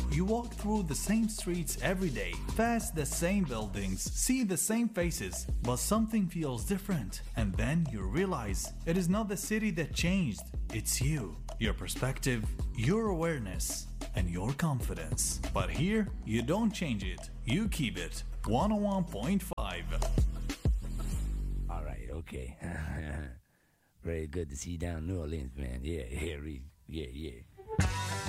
You walk through the same streets every day, pass the same buildings, see the same faces, but something feels different. And then you realize it is not the city that changed, it's you, your perspective, your awareness, and your confidence. But here, you don't change it, you keep it. 101.5. All right, okay. Very good to see you down in New Orleans, man. Yeah, Reed. Yeah.